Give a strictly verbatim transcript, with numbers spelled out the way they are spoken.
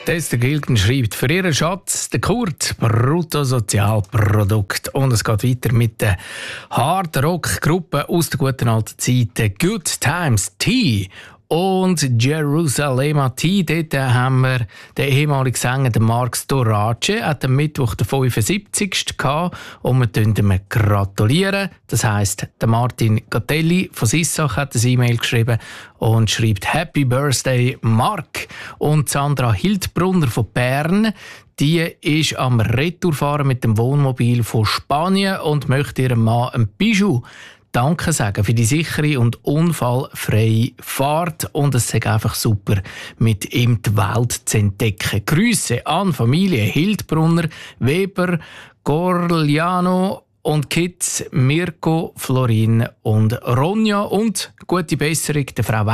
Esther Gilgen schreibt für ihren Schatz, den Kurt, Bruttosozialprodukt. Und es geht weiter mit der Hard-Rock-Gruppe aus der guten alten Zeit, Good Times Tea. Und Jerusalem T, dort haben wir den ehemaligen Sänger Mark Storace, hat am Mittwoch den fünfundsiebzigsten gehabt und wir gratulieren ihm gratulieren. Das heisst, der Martin Gatelli von Sissach hat ein E-Mail geschrieben und schreibt «Happy Birthday, Mark!» Und Sandra Hildbrunner von Bern, die ist am Retourfahren mit dem Wohnmobil von Spanien und möchte ihrem Mann ein Bijou Danke sagen für die sichere und unfallfreie Fahrt. Und es ist einfach super, mit ihm die Welt zu entdecken. Grüße an Familie Hildbrunner, Weber, Gorliano und Kids Mirko, Florin und Ronja. Und gute Besserung der Frau